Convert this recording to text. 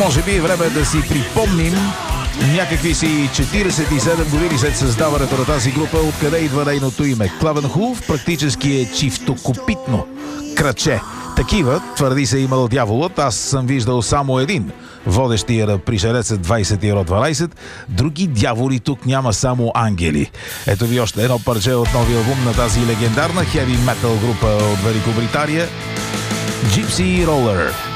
Може би е време да си припомним някакви си 47 години след създаването на тази група, откъде идва нейното име. Клавенхулф практически е чифтокопитно краче. Такива, твърди се, имал дяволът. Аз съм виждал само един, водещия на пришелецът 20 род 12. Други дяволи тук няма, само ангели. Ето ви още едно парче от новия албум на тази легендарна хеви метал група от Великобритания, Gypsy Roller.